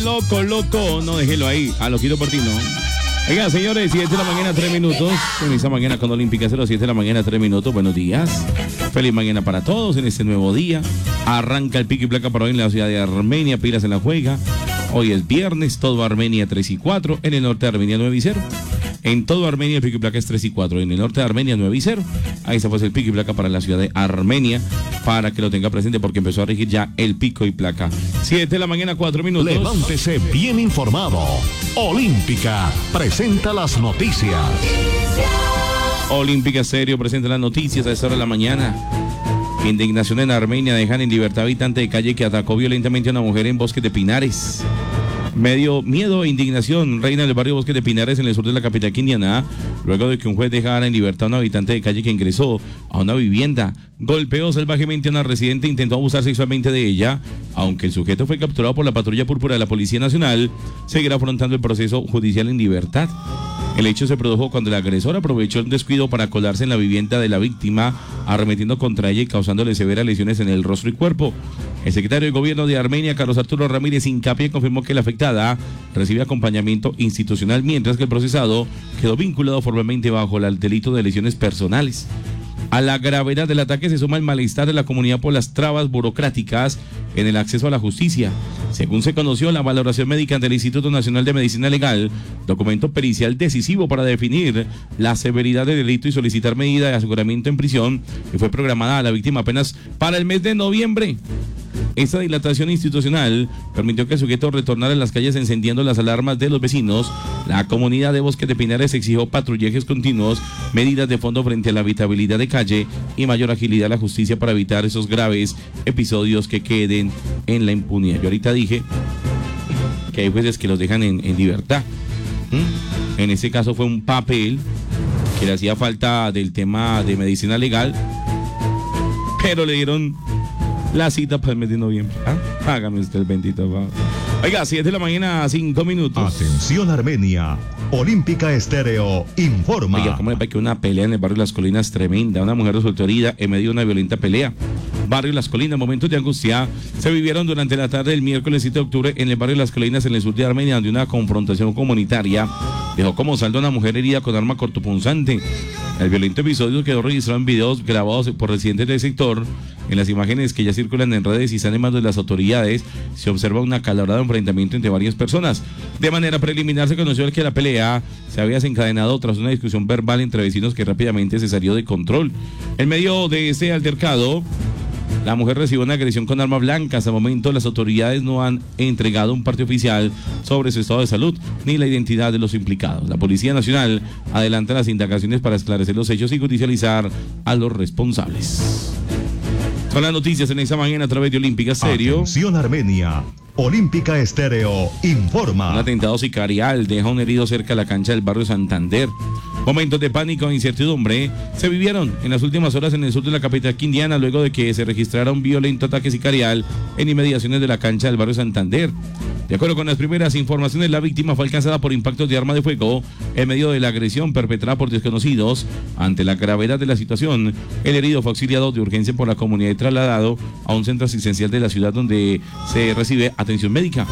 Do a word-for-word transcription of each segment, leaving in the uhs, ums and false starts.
loco, loco. No, déjelo ahí. A lo quiero por ti, no. Oiga, señores, siete de la mañana, tres minutos. En esta mañana con Olímpica cero, siete de la mañana, tres minutos. Buenos días. Feliz mañana para todos en este nuevo día. Arranca el pico y placa para hoy en la ciudad de Armenia. Pilas en la juega. Hoy es viernes, todo Armenia tres y cuatro. En el norte de Armenia nueve y cero. En todo Armenia el pico y placa es tres y cuatro. En el norte de Armenia nueve y cero. Ahí está pues el pico y placa para la ciudad de Armenia, para que lo tenga presente porque empezó a regir ya el pico y placa. siete de la mañana, cuatro minutos. Levántese bien informado. Olímpica presenta las noticias. Olímpica Serio presenta las noticias a esta hora de la mañana. Indignación en Armenia, dejan en libertad habitante de calle que atacó violentamente a una mujer en Bosque de Pinares. Medio miedo e indignación reina en el barrio Bosque de Pinares, en el sur de la capital quindiana, luego de que un juez dejara en libertad a un habitante de calle que ingresó a una vivienda, golpeó salvajemente a una residente e intentó abusar sexualmente de ella. Aunque el sujeto fue capturado por la patrulla púrpura de la Policía Nacional, seguirá afrontando el proceso judicial en libertad. El hecho se produjo cuando el agresor aprovechó el descuido para colarse en la vivienda de la víctima, arremetiendo contra ella y causándole severas lesiones en el rostro y cuerpo. El secretario de Gobierno de Armenia, Carlos Arturo Ramírez Hincapié, confirmó que la afectada recibe acompañamiento institucional, mientras que el procesado quedó vinculado formalmente bajo el delito de lesiones personales. A la gravedad del ataque se suma el malestar de la comunidad por las trabas burocráticas en el acceso a la justicia. Según se conoció, la valoración médica del Instituto Nacional de Medicina Legal, documento pericial decisivo para definir la severidad del delito y solicitar medida de aseguramiento en prisión, que fue programada a la víctima apenas para el mes de noviembre. Esta dilatación institucional permitió que el sujeto retornara a las calles encendiendo las alarmas de los vecinos. La comunidad de Bosque de Pinares exigió patrullajes continuos, medidas de fondo frente a la habitabilidad de calle y mayor agilidad a la justicia para evitar esos graves episodios que queden en la impunidad. Yo ahorita dije que hay jueces que los dejan en, en libertad. ¿Mm? En ese caso fue un papel que le hacía falta del tema de medicina legal, pero le dieron la cita para el mes de noviembre. ¿Ah? Hágame usted el bendito favor. Oiga, siete de la mañana, cinco minutos. Atención Armenia. Olímpica Estéreo informa. Oiga, ¿cómo le parece que una pelea en el barrio Las Colinas tremenda? Una mujer resultó herida en medio de una violenta pelea. Barrio Las Colinas, momentos de angustia se vivieron durante la tarde del miércoles siete de octubre en el barrio Las Colinas, en el sur de Armenia, donde una confrontación comunitaria dejó como saldo a una mujer herida con arma cortopunzante. El violento episodio quedó registrado en videos grabados por residentes del sector. En las imágenes que ya circulan en redes y están en manos de las autoridades, se observa un acalorado enfrentamiento entre varias personas. De manera preliminar se conoció que la pelea se había desencadenado tras una discusión verbal entre vecinos que rápidamente se salió de control. En medio de este altercado, la mujer recibió una agresión con arma blanca. Hasta el momento las autoridades no han entregado un parte oficial sobre su estado de salud ni la identidad de los implicados. La Policía Nacional adelanta las indagaciones para esclarecer los hechos y judicializar a los responsables. Son las noticias en esta mañana a través de Olímpica Serio. Atención Armenia. Olímpica Estéreo informa. Un atentado sicarial deja un herido cerca de la cancha del barrio Santander. Momentos de pánico e incertidumbre se vivieron en las últimas horas en el sur de la capital quindiana, luego de que se registrara un violento ataque sicarial en inmediaciones de la cancha del barrio Santander. De acuerdo con las primeras informaciones, la víctima fue alcanzada por impactos de arma de fuego en medio de la agresión perpetrada por desconocidos. Ante la gravedad de la situación, el herido fue auxiliado de urgencia por la comunidad y trasladado a un centro asistencial de la ciudad donde se recibe atención médica.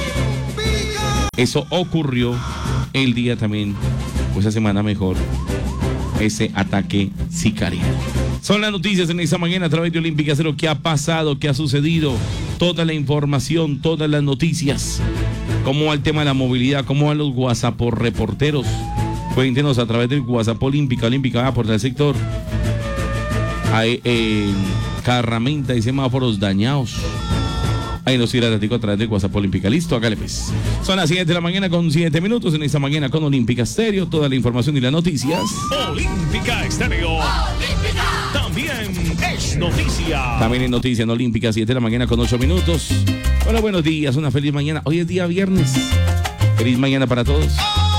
Eso ocurrió el día también, o esa semana mejor, ese ataque sicarial. Son las noticias en esta mañana a través de Olímpica Cero. ¿Qué ha pasado? ¿Qué ha sucedido? Toda la información, todas las noticias. ¿Cómo va el tema de la movilidad? ¿Cómo van los WhatsApp por reporteros? Cuéntenos a través del WhatsApp Olímpica. Olímpica va a aportar el sector. Hay eh, carramenta y semáforos dañados. Ahí nos irá a través del WhatsApp Olímpica. Listo, hágale pues. Son las siete de la mañana con siete minutos en esta mañana con Olímpica Estéreo. Toda la información y las noticias. Olímpica Estéreo. Olímpica. También es noticia. También es noticia en Olímpica, siete de la mañana con ocho minutos. Hola, buenos días, una feliz mañana. Hoy es día viernes. Feliz mañana para todos.